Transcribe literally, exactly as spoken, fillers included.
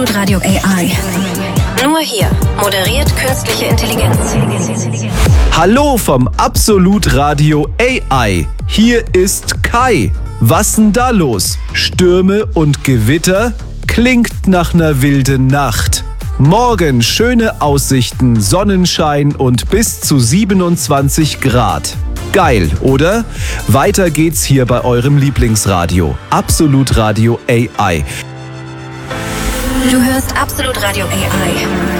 Radio A I. Nur hier moderiert künstliche Intelligenz. Hallo vom Absolut Radio A I. Hier ist Kai. Was denn da los? Stürme und Gewitter? Klingt nach einer wilden Nacht. Morgen schöne Aussichten, Sonnenschein und bis zu siebenundzwanzig Grad. Geil, oder? Weiter geht's hier bei eurem Lieblingsradio. Absolut Radio A I. Du hörst Absolut Radio A I.